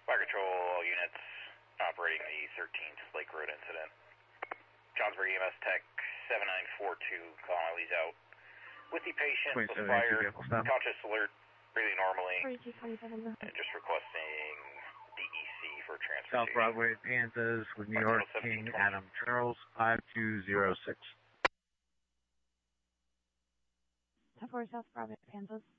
Fire control units operating the 13th Lake Road incident. Johnsburg EMS Tech 7942, calling Lee's out. With the patient, was fired, conscious, alert, breathing normally, and just requesting DEC for transportation. South Broadway, Kansas, with New York King Adam Charles, 5206. 10-4 South Broadway, Kansas.